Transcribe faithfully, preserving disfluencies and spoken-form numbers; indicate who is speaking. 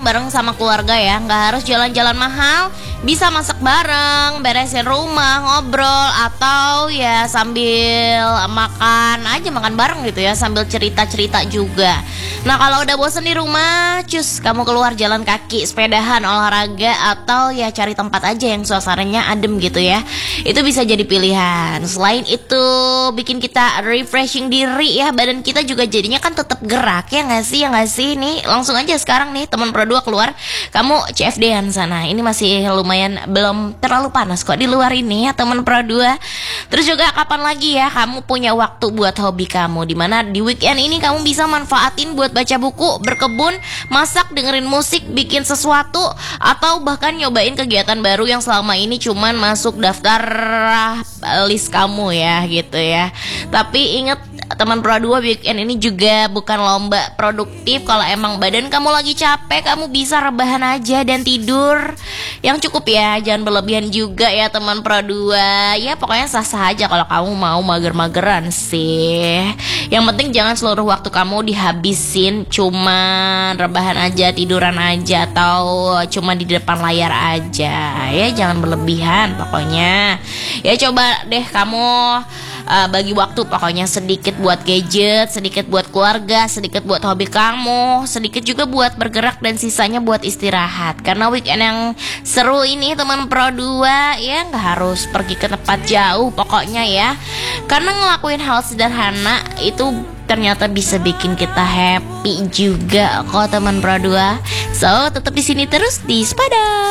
Speaker 1: bareng sama keluarga ya. Nggak harus jalan-jalan mahal, bisa masak bareng, beresin rumah, ngobrol, atau ya sambil makan aja, makan bareng gitu ya, sambil cerita-cerita juga. Nah kalau udah bosen di rumah, cus kamu keluar jalan kaki, sepedahan, olahraga, atau ya cari tempat aja yang suasananya adem gitu ya. Itu bisa jadi pilihan. Selain itu bikin kita refreshing diri ya, badan kita juga jadinya kan tetap gerak ya nggak sih, ya nggak sih. Nih langsung aja sekarang nih teman Pro dua keluar, kamu C F D-an sana. Ini masih lumayan belum terlalu panas kok di luar ini ya teman Pro dua. Terus juga kapan lagi ya kamu punya waktu buat hobi kamu, dimana di weekend ini kamu bisa manfaatin buat baca buku, berkebun, masak, dengerin musik, bikin sesuatu, atau bahkan nyobain kegiatan baru yang selama ini cuman masuk daftar list kamu ya gitu ya. Tapi inget teman Pro dua, weekend ini juga bukan lomba produktif. Kalau emang badan kamu lagi capek, kamu bisa rebahan aja dan tidur yang cukup ya, jangan berlebihan juga ya teman Pro dua. Ya pokoknya sah-sah aja kalau kamu mau mager-mageran sih. Yang penting jangan seluruh waktu kamu dihabisin cuma rebahan aja, tiduran aja, atau cuma di depan layar aja. Ya jangan berlebihan pokoknya. Ya coba deh kamu uh, bagi waktu pokoknya, sedikit buat gadget, sedikit buat keluarga, sedikit buat hobi kamu, sedikit juga buat bergerak, dan sisanya buat istirahat. Karena weekend yang seru ini teman Pro dua ya nggak harus pergi ke tempat jauh pokoknya ya. Karena ngelakuin hal sederhana itu ternyata bisa bikin kita happy juga kok teman Pro dua. So tetap di sini terus di Sepada.